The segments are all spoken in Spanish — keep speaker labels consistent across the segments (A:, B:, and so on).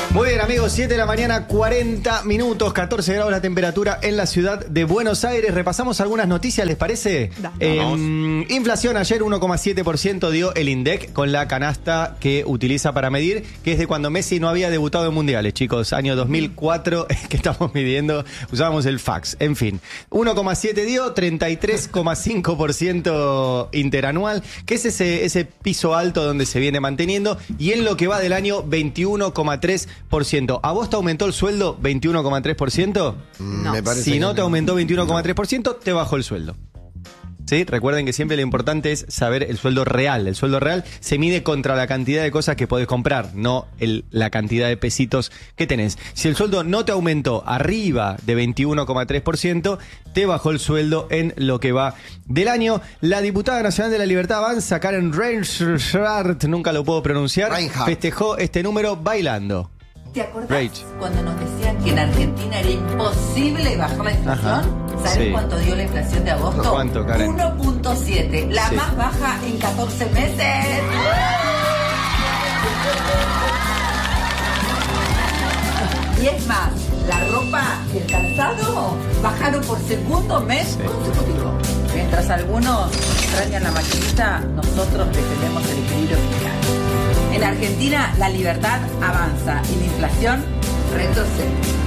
A: Muy bien, amigos, 7 de la mañana, 40 minutos, 14 grados la temperatura en la ciudad de Buenos Aires. Repasamos algunas noticias, ¿les parece? Inflación ayer 1,7% dio el INDEC con la canasta que utiliza para medir, que es de cuando Messi no había debutado en mundiales, chicos. Año 2004, que estamos midiendo, usábamos el fax. En fin, 1,7 dio, 33,5% interanual, que es ese piso alto donde se viene manteniendo, y en lo que va del año, 21,3%. ¿A vos te aumentó el sueldo 21,3%?
B: No. Me parece
A: si no
B: que
A: te aumentó 21,3%, te bajó el sueldo. ¿Sí? Recuerden que siempre lo importante es saber el sueldo real. El sueldo real se mide contra la cantidad de cosas que podés comprar, no la cantidad de pesitos que tenés. Si el sueldo no te aumentó arriba de 21,3%, te bajó el sueldo en lo que va del año. La diputada nacional de la Libertad Avanza, Karen Reinhardt, nunca lo puedo pronunciar, festejó este número bailando.
C: ¿Te acordás cuando nos decían que en Argentina era imposible bajar la inflación? ¿Sabes cuánto dio la inflación de agosto?
A: ¿Cuánto, Karen?
C: 1.7, la más baja en 14 meses. Y es más, la ropa y el calzado bajaron por segundo mes consecutivo. Mientras algunos extrañan la maquinita, nosotros defendemos el equilibrio fiscal. En Argentina, la libertad avanza y la inflación retrocede.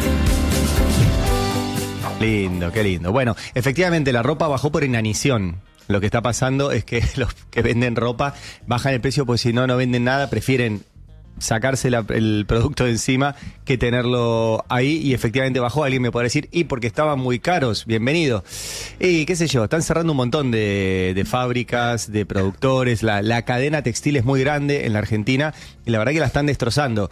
A: Lindo, qué lindo. Bueno, efectivamente la ropa bajó por inanición. Lo que está pasando es que los que venden ropa bajan el precio porque si no, no venden nada, prefieren sacarse el producto de encima que tenerlo ahí, y efectivamente bajó. Alguien me podrá decir, y porque estaban muy caros, bienvenido. Y qué sé yo, están cerrando un montón de fábricas, de productores, la cadena textil es muy grande en la Argentina y la verdad que la están destrozando.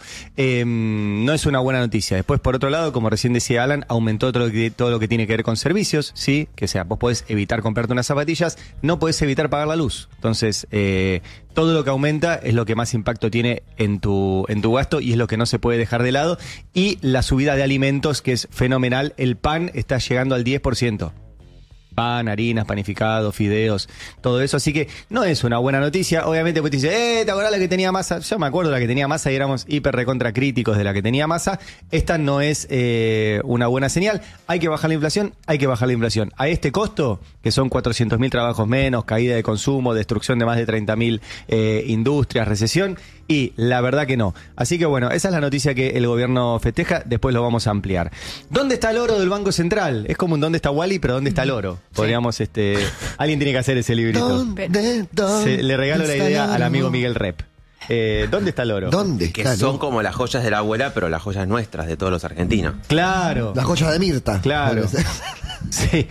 A: No es una buena noticia. Después, por otro lado, como recién decía Alan, aumentó todo lo que tiene que ver con servicios, ¿sí? Que sea, vos podés evitar comprarte unas zapatillas, no podés evitar pagar la luz. Entonces, todo lo que aumenta es lo que más impacto tiene en tu gasto y es lo que no se puede dejar de lado. Y la subida de alimentos, que es fenomenal. El pan está llegando al 10%. Pan, harinas, panificados, fideos, todo eso. Así que no es una buena noticia. Obviamente, pues te dice, ¿te acordás la que tenía Massa? Yo me acuerdo de la que tenía Massa y éramos hiper recontra críticos de la que tenía Massa. Esta no es una buena señal. Hay que bajar la inflación, hay que bajar la inflación. A este costo, que son 400.000 trabajos menos, caída de consumo, destrucción de más de 30.000 industrias, recesión, y la verdad que no. Así que bueno, esa es la noticia que el gobierno festeja. Después lo vamos a ampliar. ¿Dónde está el oro del Banco Central? Es como un ¿dónde está Wally? Pero ¿dónde está el oro? Podríamos, alguien tiene que hacer ese librito. Le regalo la idea al amigo Miguel Rep. ¿Dónde está el oro?
B: ¿Dónde está?
D: Que son como las joyas de la abuela, pero las joyas nuestras, de todos los argentinos.
A: Claro.
B: Las joyas de Mirta.
A: Claro. Sí.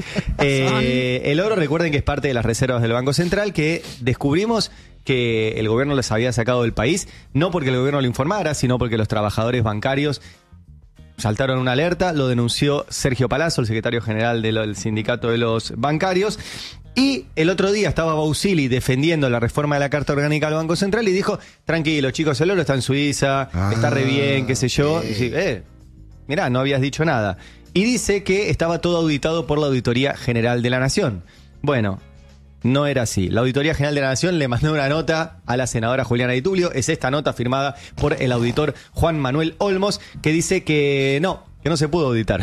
A: El oro, recuerden que es parte de las reservas del Banco Central, que descubrimos que el gobierno les había sacado del país, no porque el gobierno lo informara, sino porque los trabajadores bancarios saltaron una alerta. Lo denunció Sergio Palazzo, el secretario general del sindicato de los bancarios. Y el otro día estaba Bausili defendiendo la reforma de la Carta Orgánica del Banco Central y dijo, tranquilo chicos, el oro está en Suiza, está re bien, qué sé yo. Y dice, mirá, no habías dicho nada. Y dice que estaba todo auditado por la Auditoría General de la Nación. Bueno, no era así. La Auditoría General de la Nación le mandó una nota a la senadora Juliana Di Tulio. Es esta nota firmada por el auditor Juan Manuel Olmos, que dice que no se pudo auditar.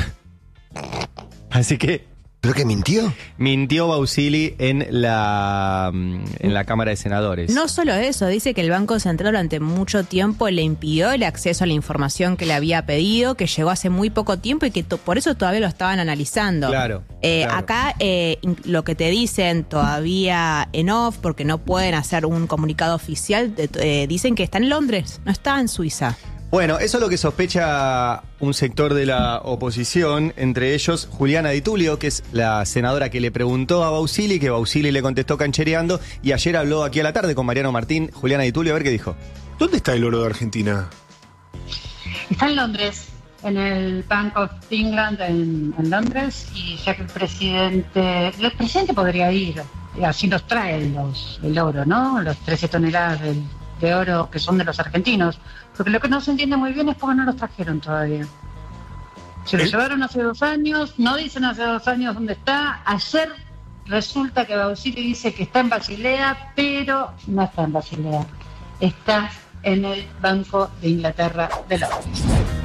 A: Así que...
B: ¿Pero que mintió?
A: Mintió Bausili en la Cámara de Senadores.
E: No solo eso, dice que el Banco Central durante mucho tiempo le impidió el acceso a la información que le había pedido, que llegó hace muy poco tiempo y que por eso todavía lo estaban analizando.
A: Claro.
E: Acá lo que te dicen todavía en off, porque no pueden hacer un comunicado oficial, dicen que está en Londres, no está en Suiza.
A: Bueno, eso es lo que sospecha un sector de la oposición, entre ellos Juliana Di Tulio, que es la senadora que le preguntó a Bausili, que Bausili le contestó canchereando, y ayer habló aquí a la tarde con Mariano Martín. Juliana Di Tulio, a ver qué dijo.
F: ¿Dónde está el oro de Argentina?
G: Está en Londres, en el Bank of England en Londres, y ya que el presidente podría ir, así nos trae el oro, ¿no? Los 13 toneladas de oro que son de los argentinos. Porque lo que no se entiende muy bien es por qué no los trajeron todavía. Se lo llevaron hace 2 años, no dicen hace 2 años dónde está. Ayer resulta que Bausili dice que está en Basilea, pero no está en Basilea. Está en el Banco de Inglaterra de Londres.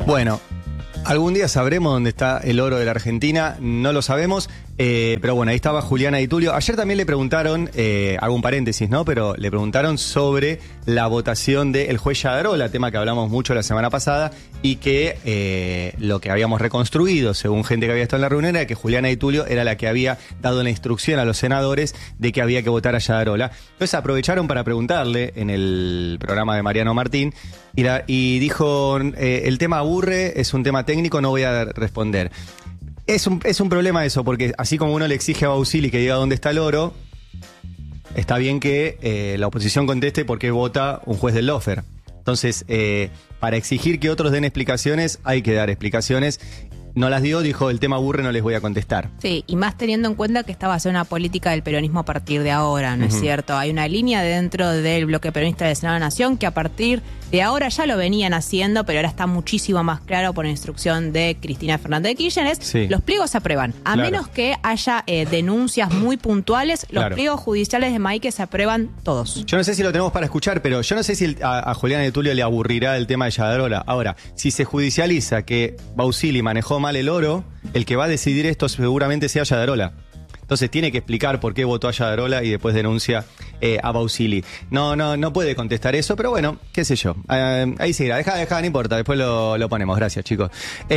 A: Bueno, algún día sabremos dónde está el oro de la Argentina, no lo sabemos, pero bueno, ahí estaba Juliana Di Tulio. Ayer también le preguntaron, hago un paréntesis, ¿no? Pero le preguntaron sobre la votación del juez Yadarola, tema que hablamos mucho la semana pasada, y que lo que habíamos reconstruido, según gente que había estado en la reunión, era que Juliana Di Tulio era la que había dado la instrucción a los senadores de que había que votar a Yadarola. Entonces aprovecharon para preguntarle en el programa de Mariano Martín, y dijo, el tema aburre, es un tema técnico, no voy a responder. Es un problema eso, porque así como uno le exige a Bausili que diga dónde está el oro, está bien que la oposición conteste por qué vota un juez del Lofer. Entonces, para exigir que otros den explicaciones, hay que dar explicaciones. No las dio, dijo, el tema aburre, no les voy a contestar.
E: Sí, y más teniendo en cuenta que esta va a ser una política del peronismo a partir de ahora, ¿no es cierto? Hay una línea dentro del bloque peronista del Senado de la Nación que a partir de ahora ya lo venían haciendo, pero ahora está muchísimo más claro por instrucción de Cristina Fernández de Kirchner.
A: Sí.
E: Los pliegos se aprueban. A menos que haya denuncias muy puntuales, los pliegos judiciales de Maique se aprueban todos.
A: Yo no sé si lo tenemos para escuchar, pero yo no sé si a Juliana Di Tulio le aburrirá el tema de Yadarola. Ahora, si se judicializa que Bausili manejó mal el oro, el que va a decidir esto seguramente sea Yadarola. Entonces tiene que explicar por qué votó a Yadarola y después denuncia a Bausili. No puede contestar eso, pero bueno, qué sé yo. Ahí seguirá. Deja, no importa, después lo ponemos. Gracias, chicos.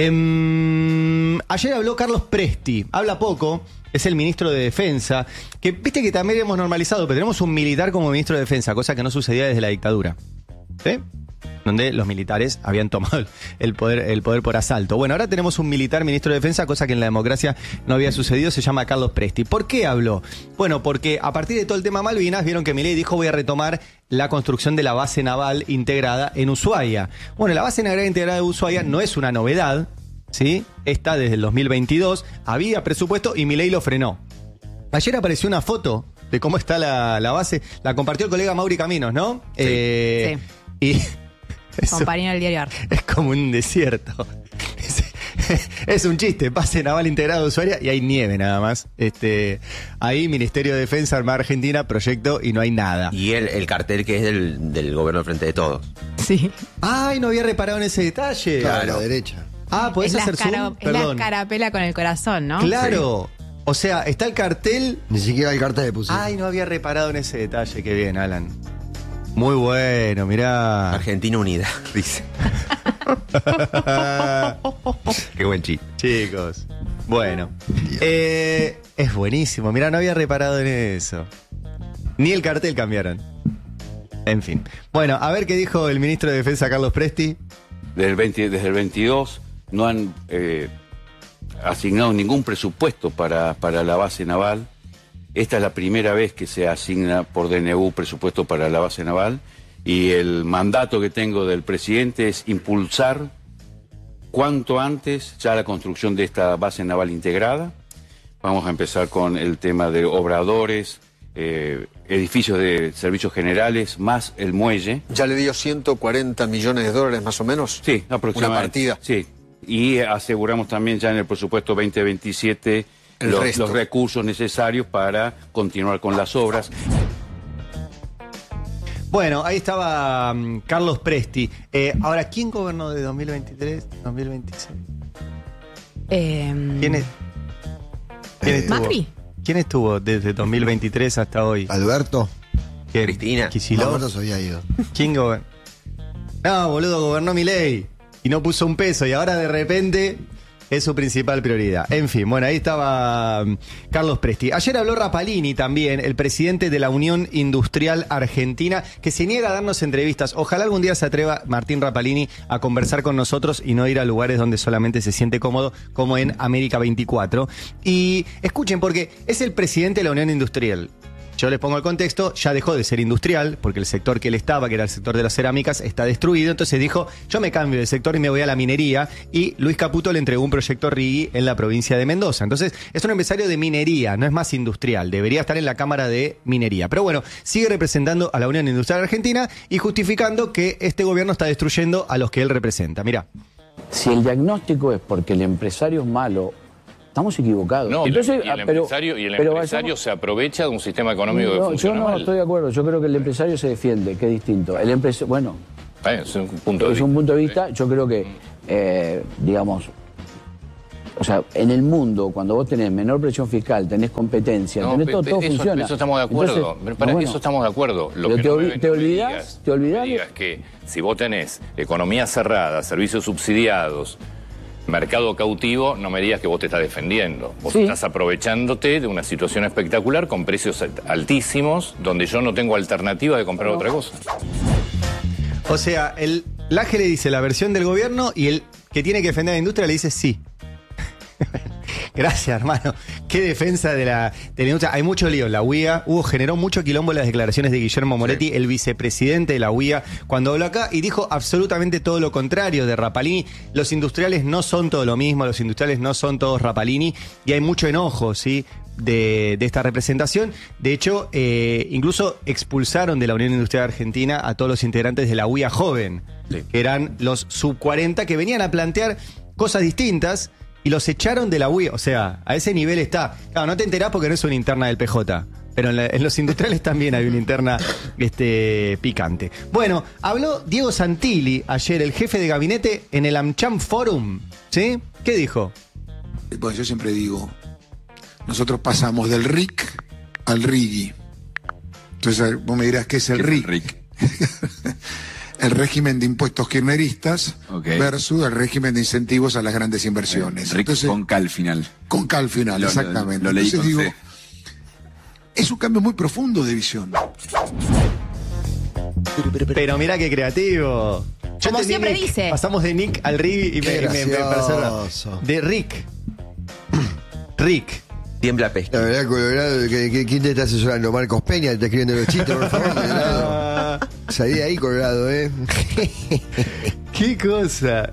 A: Ayer habló Carlos Presti. Habla poco. Es el ministro de Defensa. Que viste que también hemos normalizado, pero tenemos un militar como ministro de Defensa, cosa que no sucedía desde la dictadura. ¿Sí? Donde los militares habían tomado el poder por asalto. Bueno, ahora tenemos un militar ministro de Defensa, cosa que en la democracia no había sucedido, se llama Carlos Presti. ¿Por qué habló? Bueno, porque a partir de todo el tema Malvinas, vieron que Milei dijo voy a retomar la construcción de la base naval integrada en Ushuaia. Bueno, la base naval integrada de Ushuaia no es una novedad, ¿sí? Está desde el 2022, había presupuesto y Milei lo frenó. Ayer apareció una foto de cómo está la base, la compartió el colega Mauri Caminos, ¿no?
E: Sí.
A: Y...
E: Compañero del diario Arte.
A: Es como un desierto. Es un chiste, base naval integrado de Ushuaia y hay nieve nada más. Ahí Ministerio de Defensa, Armada Argentina, proyecto y no hay nada.
D: Y el cartel que es del gobierno del Frente de Todos.
E: Sí.
A: Ay, no había reparado en ese detalle.
B: Claro, a la derecha.
A: Ah, ¿podés hacer zoom?
E: Es la carapela con el corazón, ¿no?
A: Claro. Sí. O sea, está el cartel.
B: Ni siquiera el cartel le puse.
A: Ay, no había reparado en ese detalle. Qué bien, Alan. Muy bueno, mirá.
D: Argentina unida, dice. Qué buen chiste.
A: Chicos. Bueno. Es buenísimo. Mirá, no había reparado en eso. Ni el cartel cambiaron. En fin. Bueno, a ver qué dijo el ministro de Defensa, Carlos Presti.
H: Desde el 22 no han asignado ningún presupuesto para la base naval. Esta es la primera vez que se asigna por DNU presupuesto para la base naval y el mandato que tengo del presidente es impulsar cuanto antes ya la construcción de esta base naval integrada. Vamos a empezar con el tema de obradores, edificios de servicios generales, más el muelle.
I: ¿Ya le dio 140 millones de dólares más o menos?
H: Sí, aproximadamente.
I: Una partida.
H: Sí, y aseguramos también ya en el presupuesto 2027 los recursos necesarios para continuar con las obras.
A: Bueno, ahí estaba Carlos Presti. Ahora, ¿quién gobernó de 2023 a 2026? ¿Quién estuvo?
E: ¿Macri?
A: ¿Quién estuvo desde 2023 hasta hoy?
B: ¿Alberto?
D: Cristina.
A: ¿Kicillof?
B: No, Alberto se había ido.
A: ¿Quién gobernó? No, boludo, gobernó Milei. Y no puso un peso. Y ahora de repente es su principal prioridad. En fin, bueno, ahí estaba Carlos Presti. Ayer habló Rapalini también, el presidente de la Unión Industrial Argentina, que se niega a darnos entrevistas. Ojalá algún día se atreva Martín Rapalini a conversar con nosotros y no ir a lugares donde solamente se siente cómodo, como en América 24. Y escuchen, porque es el presidente de la Unión Industrial. Yo les pongo el contexto, ya dejó de ser industrial, porque el sector que él estaba, que era el sector de las cerámicas, está destruido. Entonces dijo, yo me cambio de sector y me voy a la minería. Y Luis Caputo le entregó un proyecto RIGI en la provincia de Mendoza. Entonces es un empresario de minería, no es más industrial. Debería estar en la Cámara de Minería. Pero bueno, sigue representando a la Unión Industrial Argentina y justificando que este gobierno está destruyendo a los que él representa. Mirá.
J: Si el diagnóstico es porque el empresario es malo, estamos equivocados.
K: No,
J: entonces,
K: y el empresario se aprovecha de un sistema económico que funciona
J: yo no
K: mal.
J: estoy de acuerdo. Yo creo que el empresario se defiende, que es distinto. El empresario, bueno,
K: Es un punto de
J: es un punto de vista. Yo creo que digamos, o sea, en el mundo, cuando vos tenés menor presión fiscal, tenés competencia, tenés todo funciona.
K: Eso estamos de acuerdo.
J: Entonces,
K: eso estamos de acuerdo. Lo
J: pero
K: que
J: te olvidás
K: que si vos tenés economía cerrada, servicios subsidiados, mercado cautivo, no me digas que vos te estás defendiendo. Vos estás aprovechándote de una situación espectacular con precios altísimos, donde yo no tengo alternativa de comprar otra cosa.
A: O sea, el Laje le dice la versión del gobierno y el que tiene que defender a la industria le dice sí. Gracias, hermano. Qué defensa de la industria. Hay mucho lío en la UIA. Generó mucho quilombo las declaraciones de Guillermo Moretti, el vicepresidente de la UIA, cuando habló acá y dijo absolutamente todo lo contrario de Rapalini. Los industriales no son todo lo mismo, los industriales no son todos Rapalini y hay mucho enojo, ¿sí?, de esta representación. De hecho, incluso expulsaron de la Unión Industrial Argentina a todos los integrantes de la UIA joven, que eran los sub 40, que venían a plantear cosas distintas y los echaron de la UIA. O sea, a ese nivel está. Claro, no te enterás porque no es una interna del PJ, pero en los industriales también hay una interna picante. Bueno, habló Diego Santilli ayer, el jefe de gabinete, en el AmCham Forum, ¿sí? ¿Qué dijo?
F: Bueno, yo siempre digo, nosotros pasamos del RIC al RIGI. Entonces vos me dirás, ¿qué es el RIC? El régimen de impuestos kirchneristas versus el régimen de incentivos a las grandes inversiones.
L: RIC. Entonces, con K al final.
F: Con K al final, exactamente.
L: Lo leí. Entonces
F: digo, es un cambio muy profundo de visión.
A: Pero mira qué creativo.
E: Como siempre
A: Nick,
E: dice.
A: Pasamos de Nick al RIG y me de Rick. Rick.
D: Tiembla pesca.
B: La verdad, Colorado, ¿quién te está asesorando? Marcos Peña, te está escribiendo los chistes, por favor, Colorado. Salí de ahí, Colorado,
A: Qué cosa.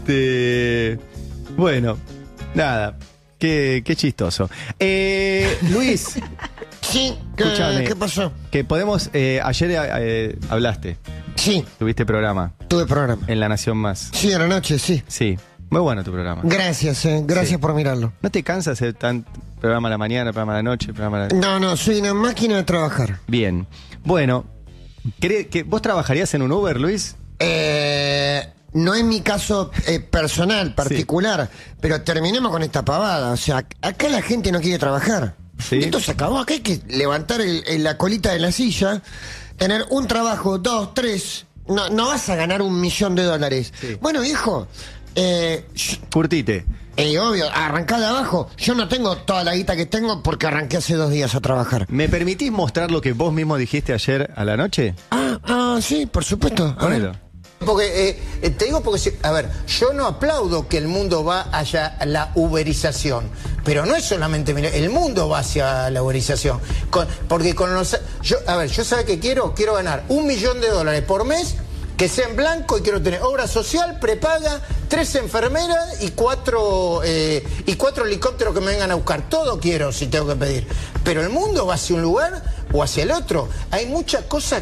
A: Bueno, nada. Qué chistoso. Luis.
B: Sí,
A: escúchame,
B: ¿qué pasó?
A: Que podemos. Ayer hablaste.
B: Sí.
A: Tuviste programa.
B: Tuve programa.
A: En La Nación Más.
B: Sí, a la noche, sí.
A: Sí. Muy bueno tu programa.
B: Gracias, gracias por mirarlo.
A: ¿No te cansa hacer tan programa a la mañana, programa a la noche, programa a la...
B: No, soy una máquina de trabajar.
A: Bien. Bueno, ¿vos trabajarías en un Uber, Luis?
B: No es mi caso personal, particular, pero terminemos con esta pavada. O sea, acá la gente no quiere trabajar. ¿Sí? Esto se acabó. Acá hay que levantar la colita de la silla, tener un trabajo, 2, 3. No vas a ganar $1.000.000. Sí. Bueno, viejo,
A: curtite.
B: Obvio, arrancá de abajo. Yo no tengo toda la guita que tengo porque arranqué hace 2 días a trabajar.
A: ¿Me permitís mostrar lo que vos mismo dijiste ayer a la noche?
B: Sí, por supuesto.
A: Ponelo.
M: Porque, te digo porque, a ver, yo no aplaudo que el mundo va hacia la uberización, pero no es solamente, el mundo va hacia la uberización. Porque con los... Yo ¿sabes qué quiero? Quiero ganar $1.000.000 por mes, que sea en blanco, y quiero tener obra social, prepaga, 3 enfermeras y 4 helicópteros que me vengan a buscar. Todo quiero, si tengo que pedir. Pero el mundo va hacia un lugar o hacia el otro. Hay muchas cosas...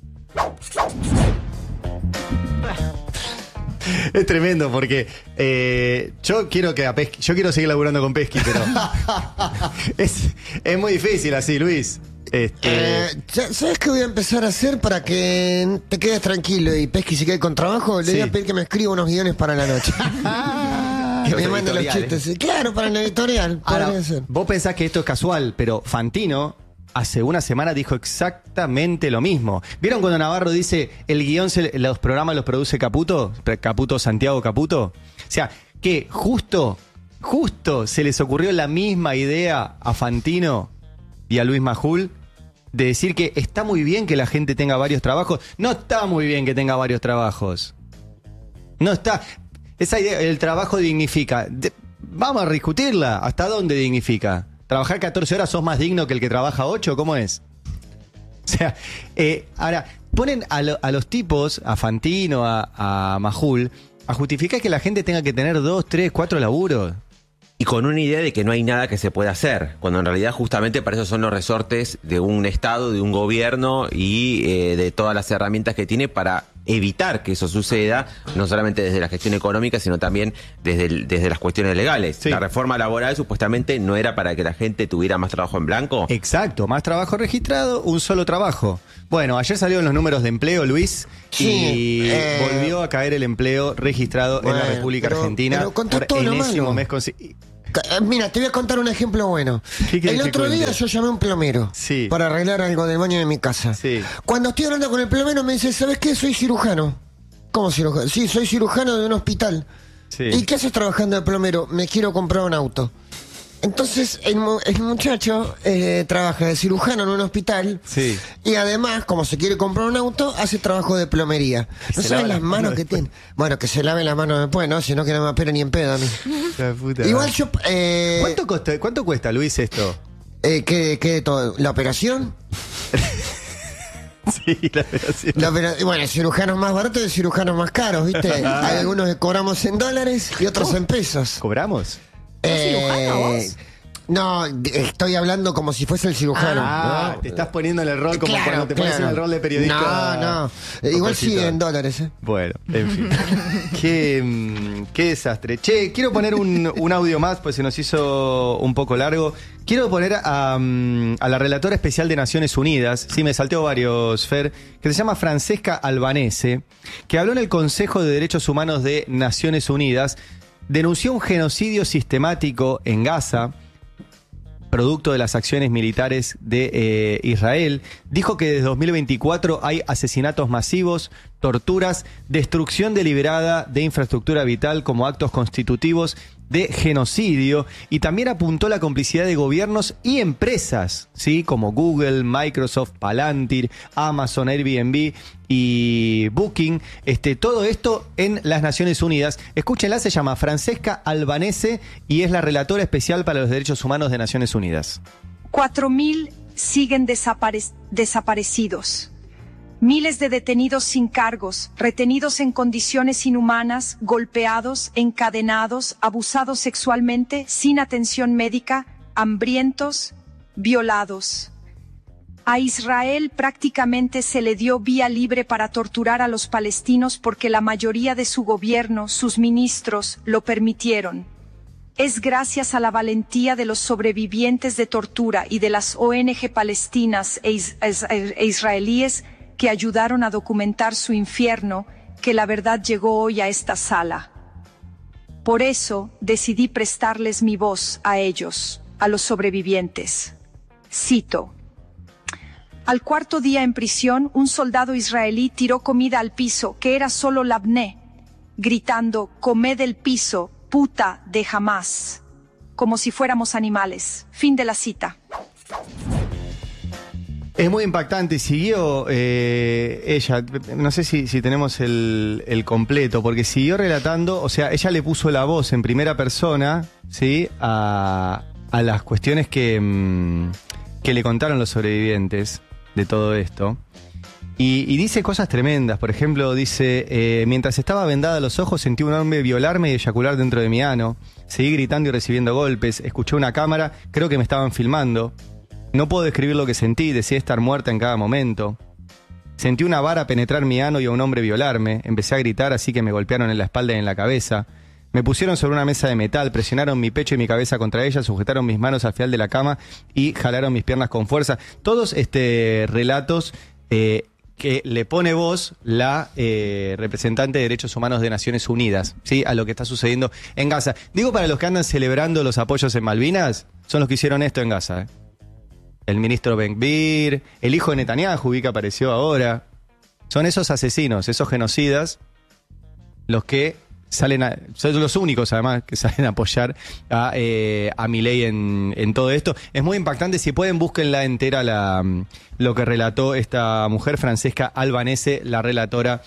A: Es tremendo porque yo quiero seguir laburando con Pesky, pero es muy difícil así, Luis.
B: ¿Sabes qué voy a empezar a hacer para que te quedes tranquilo y Pesky se quede con trabajo? Le voy a pedir que me escriba unos guiones para la noche. Que me mande los chistes. Claro, para la editorial.
A: Ahora, vos pensás que esto es casual, pero Fantino hace una semana dijo exactamente lo mismo. ¿Vieron cuando Navarro dice el guión, los programas los produce Caputo? Santiago Caputo. O sea, que justo se les ocurrió la misma idea a Fantino y a Luis Majul de decir que está muy bien que la gente tenga varios trabajos. No está muy bien que tenga varios trabajos. No está. Esa idea, el trabajo dignifica. Vamos a discutirla. ¿Hasta dónde dignifica? ¿Trabajar 14 horas sos más digno que el que trabaja 8? ¿Cómo es? O sea, ahora, ponen a los tipos, a Fantino, a Majul, a justificar que la gente tenga que tener 2, 3, 4 laburos.
D: Y con una idea de que no hay nada que se pueda hacer, cuando en realidad justamente para eso son los resortes de un Estado, de un gobierno y de todas las herramientas que tiene para evitar que eso suceda, no solamente desde la gestión económica, sino también desde las cuestiones legales. Sí. La reforma laboral supuestamente no era para que la gente tuviera más trabajo en blanco.
A: Exacto, más trabajo registrado, un solo trabajo. Bueno, ayer salieron los números de empleo, Luis, y volvió a caer el empleo registrado en la República Argentina.
B: Pero contá
A: por
B: todo lo
A: enésimo
B: malo.
A: mes
B: Mira, te voy a contar un ejemplo bueno. El otro día yo llamé a un plomero para arreglar algo del baño de mi casa. Cuando estoy hablando con el plomero me dice, ¿sabes qué? Soy cirujano. ¿Cómo cirujano? Sí, soy cirujano de un hospital. ¿Y qué haces trabajando de plomero? Me quiero comprar un auto. Entonces el muchacho trabaja de cirujano en un hospital y además, como se quiere comprar un auto, hace trabajo de plomería. ¿No saben las manos que tiene? Bueno, que se lave las manos después, ¿no? Si no, que no me apere ni en pedo a mí. Igual yo...
A: ¿Cuánto cuesta, Luis, esto?
B: ¿Qué todo? ¿La operación?
A: Sí, la operación.
B: Bueno, cirujanos más baratos y cirujanos más caros, ¿viste? Hay algunos que cobramos en dólares y otros en pesos.
A: ¿Cobramos?
B: No, estoy hablando como si fuese el cirujano.
A: ¿no? Te estás poniendo en el rol como cuando te pones en el rol de periodista.
B: No. Igual sí en dólares,
A: Bueno, en fin. Qué desastre. Che, quiero poner un audio más, pues se nos hizo un poco largo. Quiero poner a la relatora especial de Naciones Unidas, me salteo varios, Fer, que se llama Francesca Albanese, que habló en el Consejo de Derechos Humanos de Naciones Unidas. Denunció un genocidio sistemático en Gaza, producto de las acciones militares de Israel. Dijo que desde 2024 hay asesinatos masivos, torturas, destrucción deliberada de infraestructura vital como actos constitutivos de genocidio, y también apuntó la complicidad de gobiernos y empresas, ¿sí? Como Google, Microsoft, Palantir, Amazon, Airbnb y Booking, todo esto en las Naciones Unidas. Escúchenla, se llama Francesca Albanese y es la relatora especial para los derechos humanos de Naciones Unidas.
L: 4.000 siguen desaparecidos. Miles de detenidos sin cargos, retenidos en condiciones inhumanas, golpeados, encadenados, abusados sexualmente, sin atención médica, hambrientos, violados. A Israel prácticamente se le dio vía libre para torturar a los palestinos porque la mayoría de su gobierno, sus ministros, lo permitieron. Es gracias a la valentía de los sobrevivientes de tortura y de las ONG palestinas e israelíes que ayudaron a documentar su infierno, que la verdad llegó hoy a esta sala. Por eso decidí prestarles mi voz a ellos, a los sobrevivientes. Cito: al cuarto día en prisión, un soldado israelí tiró comida al piso, que era solo labné, gritando, «Comed del piso, puta de Hamás», como si fuéramos animales. Fin de la cita.
A: Es muy impactante. Siguió ella, no sé si tenemos el completo, porque siguió relatando, o sea, ella le puso la voz en primera persona, ¿sí? A las cuestiones que le contaron los sobrevivientes de todo esto. Y dice cosas tremendas. Por ejemplo, dice, mientras estaba vendada los ojos sentí un hombre violarme y eyacular dentro de mi ano. Seguí gritando y recibiendo golpes. Escuché una cámara, creo que me estaban filmando. No puedo describir lo que sentí, deseé estar muerta en cada momento. Sentí una vara penetrar mi ano y a un hombre violarme. Empecé a gritar, así que me golpearon en la espalda y en la cabeza. Me pusieron sobre una mesa de metal, presionaron mi pecho y mi cabeza contra ella, sujetaron mis manos al final de la cama y jalaron mis piernas con fuerza. Todos relatos que le pone voz la representante de Derechos Humanos de Naciones Unidas, ¿sí? A lo que está sucediendo en Gaza. Digo, para los que andan celebrando los apoyos en Malvinas, son los que hicieron esto en Gaza, El ministro Ben-Gvir, el hijo de Netanyahu, que apareció ahora. Son esos asesinos, esos genocidas, los que son los únicos, además, que salen a apoyar a Milei en todo esto. Es muy impactante. Si pueden, búsquenla entera lo que relató esta mujer, Francesca Albanese, la relatora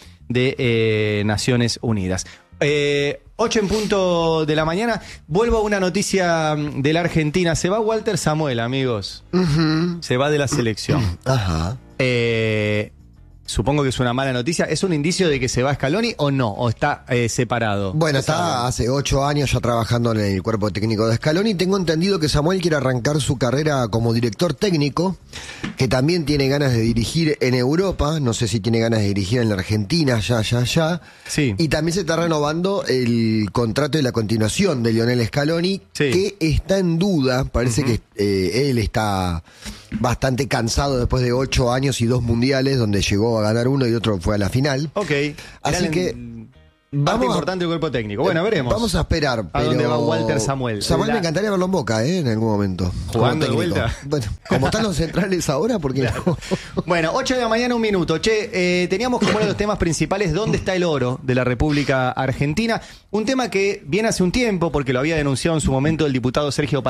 A: de Naciones Unidas. 8 en punto de la mañana. Vuelvo a una noticia de la Argentina. Se va Walter Samuel, amigos. Se va de la selección.
B: Ajá.
A: Supongo que es una mala noticia. ¿Es un indicio de que se va Scaloni o no? ¿O está separado?
B: Bueno, está hace 8 años ya trabajando en el cuerpo técnico de Scaloni. Tengo entendido que Samuel quiere arrancar su carrera como director técnico, que también tiene ganas de dirigir en Europa. No sé si tiene ganas de dirigir en la Argentina, ya.
A: Sí.
B: Y también se está renovando el contrato de la continuación de Lionel Scaloni, que está en duda. Parece que él está bastante cansado después de 8 años y 2 mundiales, donde llegó a ganar uno y otro fue a la final.
A: Ok.
B: Así que
A: Parte importante del cuerpo técnico. Bueno, veremos.
B: Vamos a esperar.
A: ¿A dónde va Walter Samuel?
B: Samuel me encantaría verlo en Boca, en algún momento.
A: Jugando de vuelta.
B: Bueno, como están los centrales ahora, porque no.
A: Bueno, 8 de la mañana, 1 minuto. Che, teníamos como uno de los temas principales ¿dónde está el oro de la República Argentina? Un tema que viene hace un tiempo, porque lo había denunciado en su momento el diputado Sergio